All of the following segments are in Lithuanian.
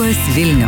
Labas Vilniau.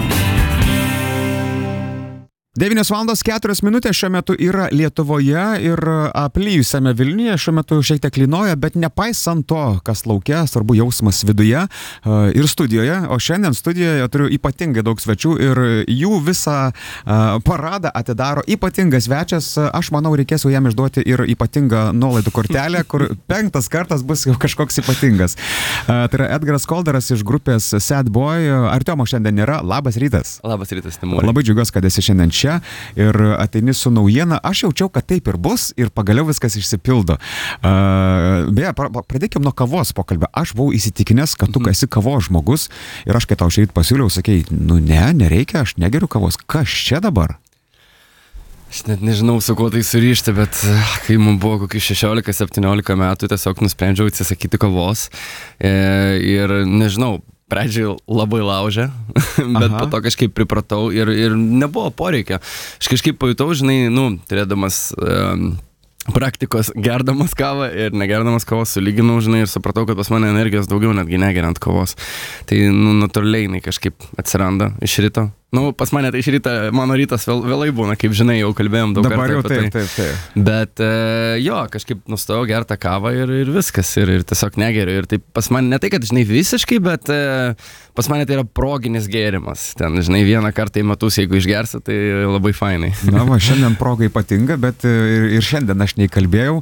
9:04 šiuo metu yra Lietuvoje ir aplyjusiame Vilniuje šiuo metu šiek tiek lynoja, bet nepaisant to, kas laukia, svarbu jausmas viduje ir studijoje. O šiandien studijoje turiu ypatingai daug svečių ir jų visą paradą atidaro ypatingas svečias. Aš manau, reikės jau jam išduoti ir ypatingą nuolaidų kortelę, kur 5. kartas bus jau kažkoks ypatingas. Tai yra Edgaras Koldaras iš grupės Sad Boy. Artiomo šiandien nėra. Labas rytas. Labas rytas, Timūrai. Labai džiaugiuosi, kad esi šiandien čia ir ateini su naujiena. Aš jaučiau, kad taip ir bus ir pagaliau viskas išsipildo. Beje, pradėkim nuo kavos pokalbio. Aš buvau įsitikinęs, kad tu esi kavos žmogus ir aš kai tau šeit pasiūliau, sakei, nereikia, aš negeriu kavos. Kas čia dabar? Aš net nežinau, su kuo tai surišti, bet kai man buvo kokius 16-17 metų, tiesiog nusprendžiau atsisakyti kavos ir nežinau, pradžiai labai laužė, bet po to kažkaip pripratau ir nebuvo poreikio. Aš kažkaip pajutau, žinai, turėdamas praktikos gerdamas kavą ir negerdamas kavos sulyginau, žinai, ir supratau, kad pas mane energijos daugiau netgi negeriant kavos. Tai, natūraliai jinai kažkaip atsiranda iš ryto. Pas mane tai iš ryto, mano rytas vėlai būna, kaip žinai, jau kalbėjom daug kartų apie tai. Taip. Bet kažkaip nustojau gertą kavą ir viskas, ir tiesiog negeriu. Ir tai pas mane ne tai, kad, žinai, visiškai, bet pas mane tai yra proginis gėrimas. Ten, žinai, vieną kartą į metus, jeigu išgersi, tai labai fainai. Šiandien proga ypatinga, bet ir šiandien aš neįkalbėjau.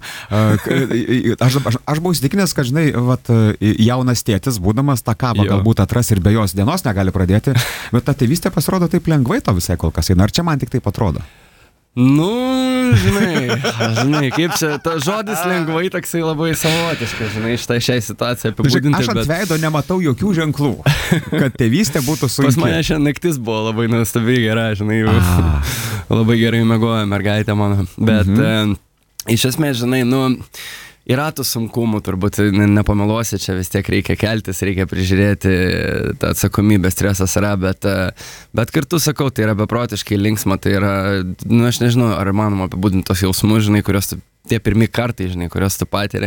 Aš buvau įsitikinęs, kad, žinai, jaunas tėtis, būdamas tą kavą galbūt atras ir be jos dienos negali pradėti, bet ta tėvystė pasirodo taip lengvai to visai kol kas eina. Ar čia man tik taip atrodo? Žinai, kaip čia, ta žodis lengvai toksai labai savotiškas, žinai, šiai situacijai apibūdinti. Aš ant veido nematau jokių ženklų, kad tėvystė būtų sunki. Pas mane šiandien naktis buvo labai nuostabiai gera, žinai, labai gerai miegojo mergaitė mano, bet iš esmės, žinai, yra tų sunkumų, turbūt nepameluosi, čia vis tiek reikia keltis, reikia prižiūrėti, tą atsakomybę, stresas yra, bet kartu sakau, tai yra beprotiškai linksma, tai yra, aš nežinau, ar manoma apibūdinti tos jausmus, žinai, kurios tie pirmi kartai, žinai, kurios tu patiri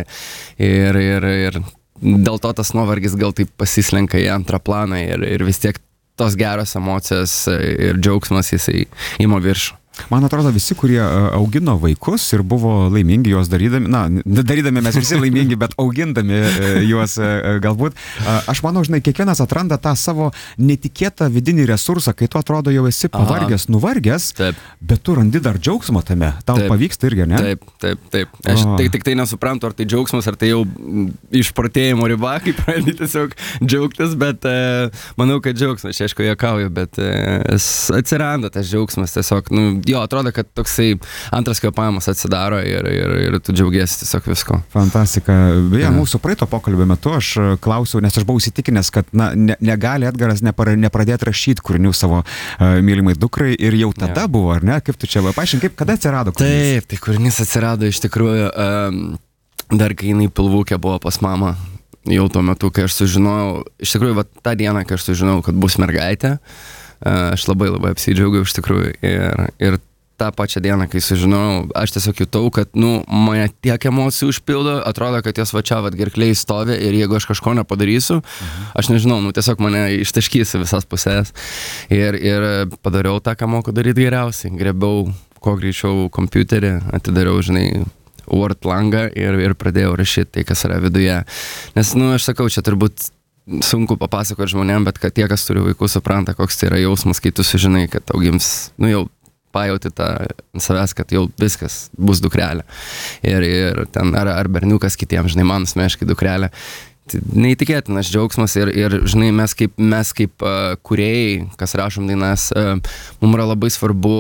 ir dėl to tas nuovargis gal taip pasislenka į antrą planą ir vis tiek tos geros emocijos ir džiaugsmas jisai ima viršų. Man atrodo, visi, kurie augino vaikus ir buvo laimingi juos darydami mes visi laimingi, bet augindami juos galbūt, aš manau, žinai, kiekvienas atranda tą savo netikėtą vidinį resursą, kai tu atrodo jau esi pavargęs, nuvargęs, bet tu randi dar džiaugsmo tame. Tau pavyksta irgi, ne? Taip. Aš tik tai nesuprantu, ar tai džiaugsmas, ar tai jau išprotėjimo riba, kaip pradėti tiesiog džiaugtis, bet manau, kad džiaugsmas, aš aišku, juokauju, bet atsiranda tas džiaugsmas tiesiog, atrodo, kad toksai antras kvėpavimas atsidaro ir tu džiaugiesi tiesiog visko. Fantastika. Beje, mūsų praeito pokalbio metu aš klausiau, nes aš buvau įsitikinęs, kad negali Edgaras nepradėti rašyti kūrinių savo mylimai dukrai ir jau tada buvo, ar ne? Kaip tu čia paaiškink, kada atsirado kūrinys? Taip, tai kūrinys atsirado iš tikrųjų dar kai jinai pilvukė buvo pas mamą. Jau tuo metu, kai aš sužinojau, iš tikrųjų, tą dieną, kai aš sužinojau, kad bus mergaitė, aš labai apsidžiaugiau iš tikrųjų ir tą pačią dieną, kai sužinojau, aš tiesiog jutau, kad, mane tiek emocijų užpildo, atrodo, kad jos gerkliai stovi ir jeigu aš kažko nepadarysiu, aš nežinau, tiesiog mane ištaškysi visas pusės ir padariau tą, ką moku daryti geriausiai. Grebiau kuo greičiau kompiuterį, atidariau, žinai, Word langą ir pradėjau rašyti tai, kas yra viduje. Nes, aš sakau, čia turbūt sunku papasakoti žmonėm, bet kad tie, kas turi vaikų, supranta, koks tai yra jausmas, kai tu sužinai, kad tau gims, jau pajauti tą savęs, kad jau viskas bus dukrelė. Ir ten ar berniukas kitiems, žinai, man asmeniškai dukrelė. Tai neįtikėtinas džiaugsmas ir žinai, mes kaip kūrėjai, kas rašom dainas, mums yra labai svarbu,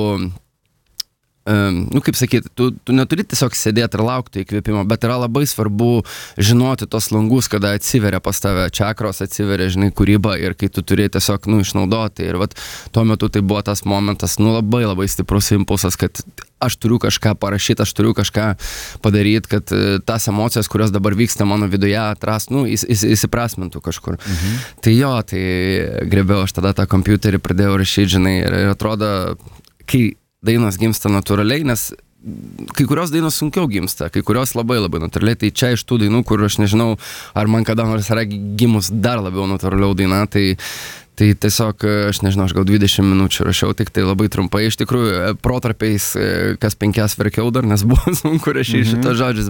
kaip sakyti, tu neturi tiesiog sėdėti ir laukti įkvėpimo, bet yra labai svarbu žinoti tos langus, kada atsiveria pas tave čakros, atsiveria, žinai, kūryba ir kai tu turi tiesiog, išnaudoti. Ir tuo metu tai buvo tas momentas, labai stiprus impulsas, kad aš turiu kažką parašyti, aš turiu kažką padaryti, kad tas emocijas, kurios dabar vyksta mano viduje, įsiprasmintų kažkur. Tai grebiau aš tada tą kompiuterį, pradėjau rašyti, žinai, ir atrodo, kai dainos gimsta natūraliai, nes kai kurios dainos sunkiau gimsta, kai kurios labai natūraliai, tai čia iš tų dainų, kur aš nežinau, ar man kada nors yra gimus dar labiau natūraliau daina, tai Tai tiesiog, aš nežinau, aš gal 20 minučių rašiau, tik tai labai trumpai, iš tikrųjų, protarpiais kas 5 verkiau dar, nes buvo sunku rašyti šitos žodžius,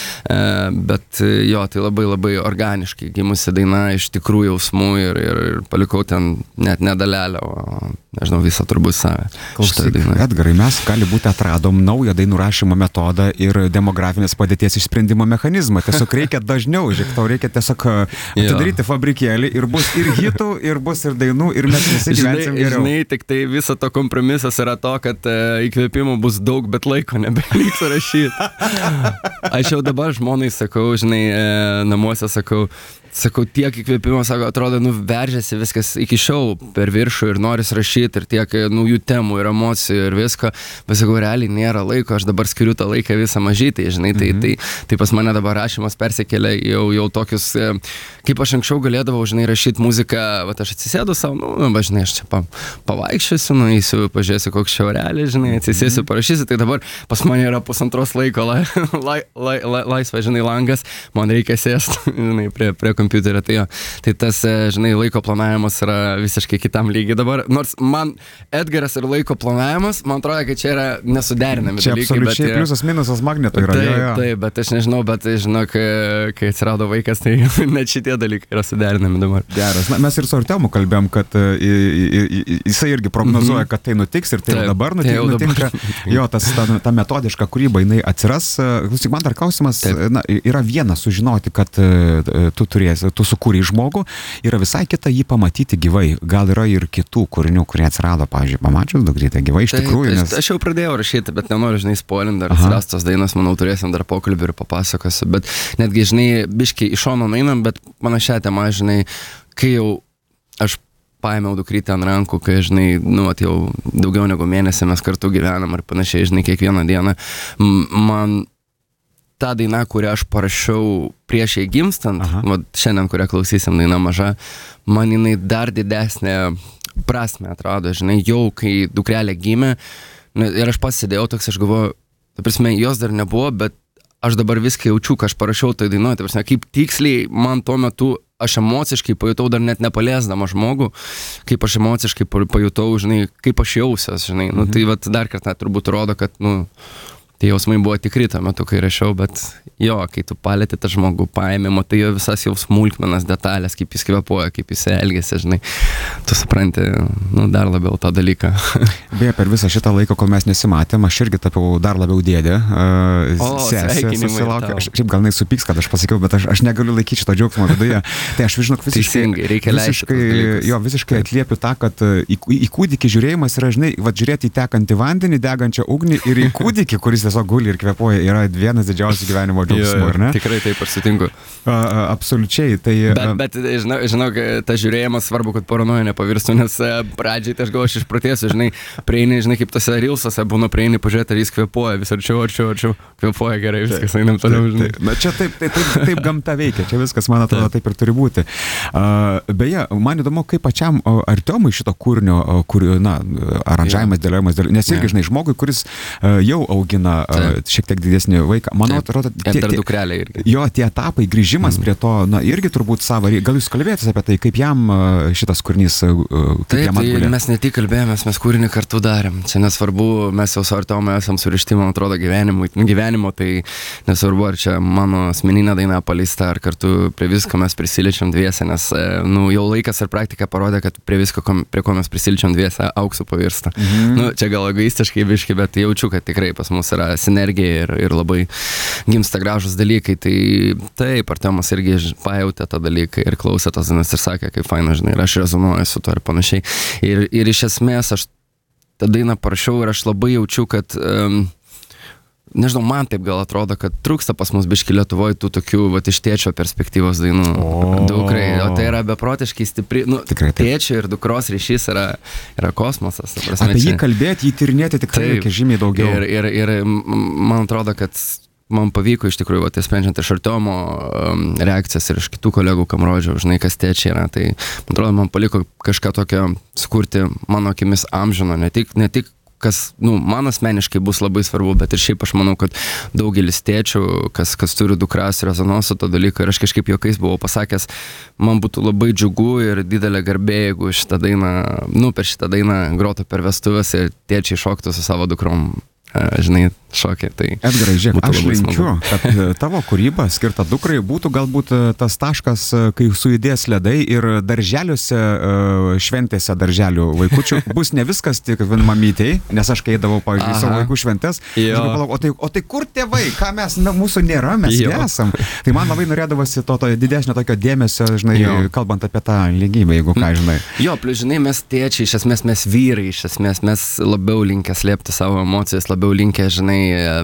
bet jo, tai labai labai organiškai gimusi daina, iš tikrųjų jausmų ir palikau ten net nedalelę, o nežinau, visą turbūt savę. Klausyk, Edgarai, mes gali būti atradom naują dainų rašymo metodą ir demografinės padėties išsprendimo mechanizmą. Tiesiog reikia dažniau, žiūrėk, tau reikia tiesiog atidaryti fabrikėlį ir bus ir hitų, ir bus ir dainų, ir mes visi gyvensim geriau. Žinai, tik tai viso to kompromisas yra to, kad įkvėpimų bus daug, bet laiko nebeliks rašyti. Aš jau dabar žmonai sakau, žinai, namuose sakau, tiek įkvėpimo, sako, atrodo, veržėsi viskas iki šiol per viršų ir noris rašyti ir tiek naujų temų ir emocijų ir visko, bet sakau, realiai nėra laiko, aš dabar skiriu tą laiką visą mažytai, žinai, tai pas mane dabar rašymas persikėlė jau tokius, kaip aš anksčiau galėdavau, žinai, rašyti muziką, vat aš atsisėdu savo, žinai, aš čia pavaikščiosiu, nueisiu, pažiūrėsiu koks šiaurelį, žinai, atsisėsiu, parašysiu, tai dabar pas mane yra pusantros laiko laisvas, žinai, langas, man reikia sėsti, žinai, prie kompiuterio, tai tas, žinai, laiko planavimas yra visiškai kitam lygiai dabar, nors man Edgaras ir laiko planavimas, man atrodo, kad čia yra nesuderinami čia dalykai. Čia absoliučiai pliusas minusas magneto yra. Taip, bet aš nežinau, bet žinok, kai atsirado vaikas, tai net šitie dalykai yra suderinami dabar. Geras, mes ir su Artiomu kalbėjom, kad jisai irgi prognozuoja, kad tai nutiks ir tai jau dabar nutinka. Jo, ta metodiška kūryba, jinai atsiras. Dar klausimas, yra viena sužinoti, kad tu sukūrei žmogų, yra visai kita jį pamatyti gyvai. Gal yra ir kitų kūrinių, kurie atsirado, pavyzdžiui, pamačius Dukrytę gyvai iš tikrųjų. Aš jau pradėjau rašyti, bet nenoriu, žinai, spoilint, dar atsiras tos dainos, manau, turėsim dar pokalbį ir papasakosiu, bet netgi, žinai, biškiai iš šono einam, bet panašią temą, žinai, kai jau aš paėmiau Dukrytę ant rankų, kai, žinai, jau daugiau negu mėnesį mes kartu gyvenam ir panašiai, žinai, kiekvieną dieną, man ta daina, kurią aš parašiau prieš jai gimstant, šiandien, kurią klausysim, daina maža, man jinai dar didesnė prasme atrado, žinai, jau kai dukrelė gimė, ir aš pasidėjau toks, aš galvoju, ta prasme, jos dar nebuvo, bet aš dabar viską jaučiu, ką aš parašiau tai dainuoju, ta prasme, kaip tiksliai man tuo metu aš emociškai pajutau, dar net nepaliesdama žmogų, kaip aš emociškai pajutau, žinai, kaip aš jausiuos, žinai, tai vat dar kartą turbūt rodo, kad, tie jausmai buvo tikri tuo metu, kai rašiau, bet jo, kai tu palėti tą žmogų paėmimo, tai jo visas jau smulkmenas, detalės, kaip jis kvėpuoja, kaip jis elgiasi, žinai, tu supranti, dar labiau tą dalyką. Beje, per visą šitą laiką, kol mes nesimatėm, aš irgi tapiau dar labiau dėdė, sesė susilaukė, šiaip gal nesupyks, kad aš pasakiau, bet aš negaliu laikyti šito džiaugsmo viduje, tai aš žinok visiškai atliepiu tą, kad į kūdikį žiūrėjimas yra, žinai, žiūrėti į tekantį vandenį, degančią ugnį ir į kūdikį, kuris tiesiog guli ir kvėpuoja, yra vienas didžiausių gyvenimo džiaugsmų, ar ne? Tikrai taip, aš sutinku. Absoliučiai, tai... Bet žinok, tas žiūrėjimas svarbu, kad paranoja nepavirstų, nes pradžiai, tai aš galvoju, aš išprotėsiu, žinai, prieini, žinai, kaip tose rilsose būna, prieini, pažiūrėti, ar jis kvėpuoja, vis arčiau, kvėpuoja gerai, viskas, einam toliau, žinai. Bet čia taip gamta veikia, čia viskas, man atrodo, taip ir turi būti. Beje, man įdomu, kaip pačiam Artiomui šito kūrinio, aranžavimas, dėliojimas, nes irgi, žinai, žmogui, kuris jau augina šiek tiek didesnį vaiką. Manau, atrodo, tie etapai, grįžimas prie to, irgi turbūt savo, gal jūs kalbėjote apie tai, kaip jam šitas kūrinys, kaip jam atgulė? Tai mes ne tik kalbėjomės, mes kūrinį kartu darėm. Čia nesvarbu, mes jau su Artiomu esam surišti, man atrodo, gyvenimo, tai nesvarbu, ar čia mano asmeninė daina paleista, ar kartu prie visko mes prisiliečiam dviese, nes jau laikas ir praktika parodė, kad prie visko, prie ko mes prisiliečiam dviese, auksu pavirsta. Čia gal egoistiškai biškai, bet jaučiu, kad tikrai pas mus yra sinergija ir labai gimsta gražus dalykai, tai taip, Artiomas irgi pajautė tą dalyką ir klausė tas dainas ir sakė, kaip faina, žinai, ir aš rezonuoju su to ir panašiai. Ir iš esmės aš tą dainą parašiau ir aš labai jaučiu, kad nežinau, man taip gal atrodo, kad trūksta pas mus biški Lietuvoje tų tokių iš tėčio perspektyvos dainų dukrai, o tai yra beprotiškai stipri, tėčio ir dukros ryšys yra kosmosas. Apie jį kalbėti, jį tyrinėti tikrai reikia žymiai daugiau. Ir man atrodo, kad man pavyko iš tikrųjų, sprendžiant iš Artiomo reakcijas ir iš kitų kolegų, kam rodžiau, žinai, kas tėčiai yra, tai man atrodo, man paliko kažką tokio sukurti, mano akimis, amžino, ne tik kas, man asmeniškai bus labai svarbu, bet ir šiaip aš manau, kad daugelis tėčių, kas turi dukras, rezonuos su to dalyką, ir aš kažkaip juokais buvau pasakęs, man būtų labai džiugu ir didelė garbė, jeigu per šitą dainą grotų per vestuvės ir tėčiai šoktų su savo dukrom, žinai, šokė. Tai Edgarai, žiūrėk, aš linkiu, kad tavo kūryba skirta dukrai būtų galbūt tas taškas, kai sujudės ledai ir darželiuose, šventėse darželių vaikučių bus ne viskas tik mamytei, nes aš kai eidavau, pavyzdžiui, savo vaikų šventės, o tai kur tėvai, ką mes, mūsų nėra, mes nesam. Tai man labai norėdavosi to didesnio tokio dėmesio, žinai, kalbant apie tą lygybę, jeigu ką, žinai. Jo, plius, žinai, mes tėčiai, iš esmės mes vyrai, iš esmės mes labiau linkę slėpti savo emocijas, labiau linkę, žinai,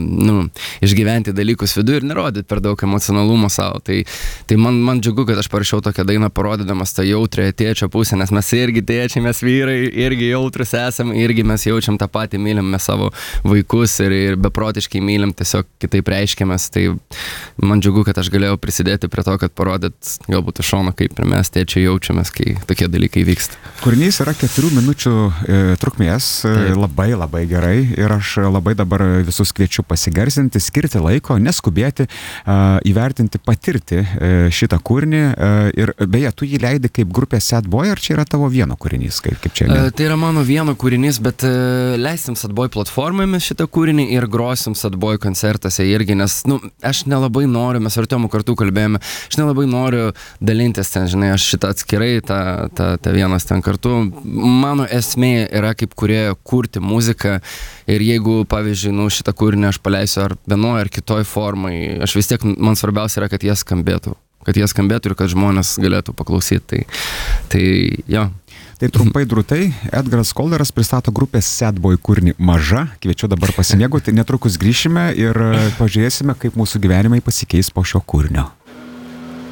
išgyventi dalykus viduje ir nerodyti per daug emocionalumo savo. Tai man džiugu, kad aš parašiau tokią dainą, parodydamas tą jautrąją tėčio pusę, nes mes irgi tėčiai, mes vyrai, irgi jautrus esam, irgi mes jaučiam tą patį, mylim mes savo vaikus ir beprotiškai mylim, tiesiog kitaip reiškiamės. Tai man džiugu, kad aš galėjau prisidėti prie to, kad parodyt galbūt iš šono, kaip ir mes tėčiai jaučiamės, kai tokie dalykai vyksta. Kūrinys yra 4 minučių trukmės, labai labai gerai, ir aš labai dabar visus kviečiu pasigarsinti, skirti laiko, neskubėti, įvertinti, patirti šitą kūrinį. Ir beje, tu jį leidi kaip grupė Sad Boy, ar čia yra tavo vieno kūrinys? Kaip čia? Tai yra mano vieno kūrinys, bet leisim Sad Boy platformomis šitą kūrinį ir grosim Sad Boy koncertuose irgi, nes, aš nelabai noriu, mes Artiomu kartu kalbėjome, aš nelabai noriu dalintis ten, žinai, aš šitą atskirai, tą vienas ten kartu. Mano esmė yra kaip kūrėjo kurti muziką, ir jeigu, pavyzdžiui, šitą kūrinį aš paleisiu ar vienoje ar kitoj formai, aš vis tiek, man svarbiausia yra, kad jie skambėtų ir kad žmonės galėtų paklausyti. Tai jo. Tai trumpai drūtai, Edgaras Kolderas pristato grupės Sad Boy kūrinį Maža. Kviečiu dabar pasimėgauti, netrukus grįšime ir pažiūrėsime, kaip mūsų gyvenimai pasikeis po šio kūrinio.